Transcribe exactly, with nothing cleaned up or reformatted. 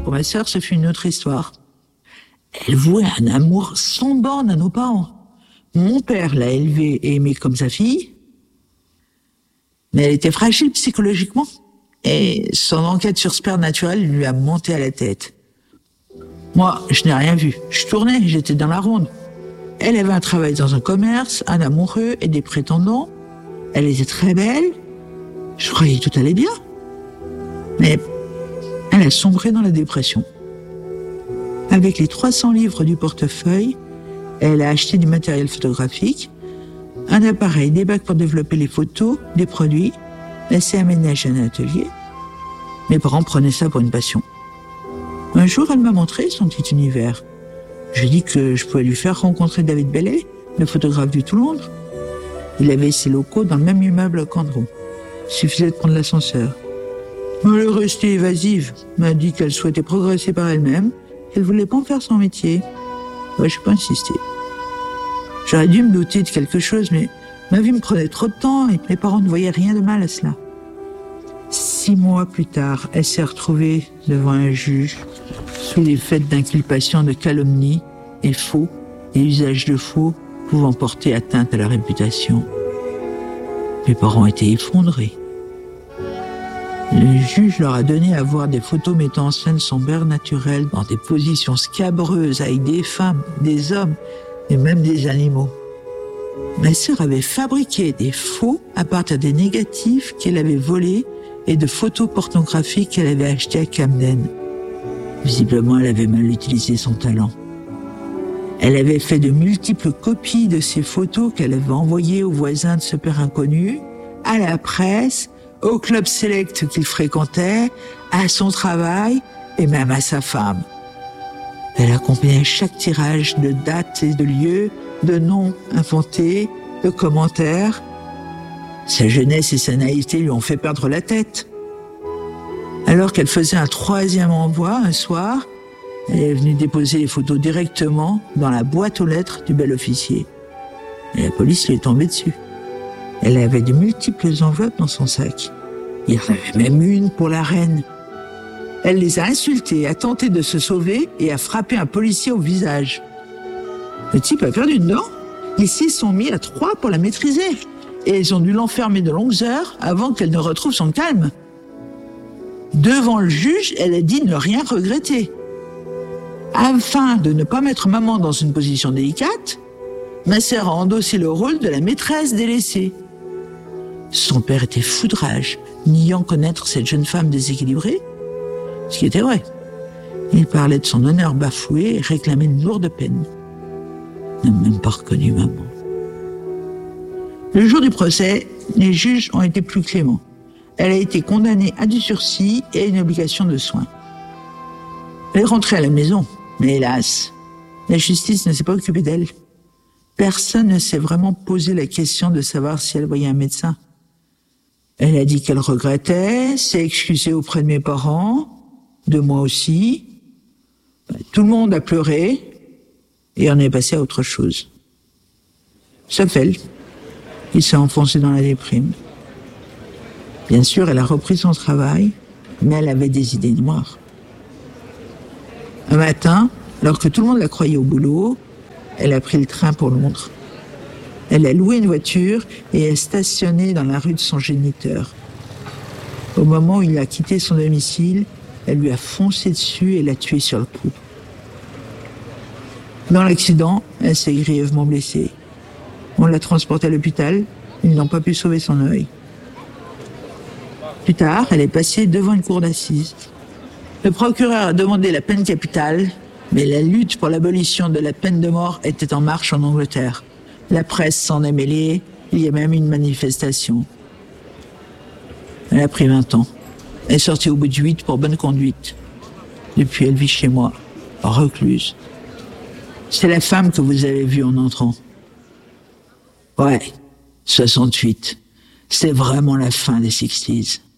pour ma sœur, ce fut une autre histoire. Elle vouait un amour sans borne à nos parents. Mon père l'a élevée et aimée comme sa fille, mais elle était fragile psychologiquement. Et son enquête sur ce père naturel lui a monté à la tête. Moi, je n'ai rien vu. Je tournais, j'étais dans la ronde. Elle avait un travail dans un commerce, un amoureux et des prétendants. Elle était très belle. Je croyais que tout allait bien. Mais elle a sombré dans la dépression. Avec les trois cents livres du portefeuille, elle a acheté du matériel photographique, un appareil, des bacs pour développer les photos, des produits. Elle s'est aménagée un atelier. Mes parents prenaient ça pour une passion. Un jour, elle m'a montré son petit univers. Je lui ai dit que je pouvais lui faire rencontrer David Bellet, le photographe du Toulon. Il avait ses locaux dans le même immeuble qu'Andrew. Il suffisait de prendre l'ascenseur. Mais elle est restée évasive. M'a dit qu'elle souhaitait progresser par elle-même, qu'elle voulait pas en faire son métier. Ouais, je n'ai pas insisté. J'aurais dû me douter de quelque chose, mais ma vie me prenait trop de temps et mes parents ne voyaient rien de mal à cela. Six mois plus tard, elle s'est retrouvée devant un juge sous les faits d'inculpation de calomnie et faux et usage de faux pouvant porter atteinte à la réputation. Mes parents étaient effondrés. Le juge leur a donné à voir des photos mettant en scène son père naturel dans des positions scabreuses avec des femmes, des hommes et même des animaux. Ma sœur avait fabriqué des faux à partir des négatifs qu'elle avait volés et de photos pornographiques qu'elle avait achetées à Camden. Visiblement, elle avait mal utilisé son talent. Elle avait fait de multiples copies de ces photos qu'elle avait envoyées aux voisins de ce père inconnu, à la presse, au club select qu'il fréquentait, à son travail et même à sa femme. Elle accompagnait chaque tirage de dates et de lieux, de noms inventés, de commentaires. Sa jeunesse et sa naïveté lui ont fait perdre la tête. Alors qu'elle faisait un troisième envoi un soir, elle est venue déposer les photos directement dans la boîte aux lettres du bel officier. Et la police lui est tombée dessus. Elle avait de multiples enveloppes dans son sac. Il y en avait même une pour la reine. Elle les a insultés, a tenté de se sauver et a frappé un policier au visage. Le type a perdu une dent. Ils s'y sont mis à trois pour la maîtriser. Et ils ont dû l'enfermer de longues heures avant qu'elle ne retrouve son calme. Devant le juge, elle a dit ne rien regretter. Afin de ne pas mettre maman dans une position délicate, ma sœur a endossé le rôle de la maîtresse délaissée. Son père était fou de rage, niant connaître cette jeune femme déséquilibrée, ce qui était vrai. Il parlait de son honneur bafoué et réclamait une lourde peine. Il n'a même pas reconnu maman. Le jour du procès, les juges ont été plus cléments. Elle a été condamnée à du sursis et à une obligation de soins. Elle est rentrée à la maison, mais hélas, la justice ne s'est pas occupée d'elle. Personne ne s'est vraiment posé la question de savoir si elle voyait un médecin. Elle a dit qu'elle regrettait, s'est excusée auprès de mes parents, de moi aussi. Tout le monde a pleuré et on est passé à autre chose. Sauf elle, qui s'est enfoncée dans la déprime. Bien sûr, elle a repris son travail, mais elle avait des idées noires. Un matin, alors que tout le monde la croyait au boulot, elle a pris le train pour Londres. Elle a loué une voiture et est stationnée dans la rue de son géniteur. Au moment où il a quitté son domicile, elle lui a foncé dessus et l'a tué sur le coup. Dans l'accident, elle s'est grièvement blessée. On l'a transportée à l'hôpital, ils n'ont pas pu sauver son œil. Plus tard, elle est passée devant une cour d'assises. Le procureur a demandé la peine capitale, mais la lutte pour l'abolition de la peine de mort était en marche en Angleterre. La presse s'en est mêlée, il y a même eu une manifestation. Elle a pris vingt ans. Elle est sortie au bout de huit pour bonne conduite. Depuis, elle vit chez moi, recluse. C'est la femme que vous avez vue en entrant. Ouais, soixante-huit. C'est vraiment la fin des sixties.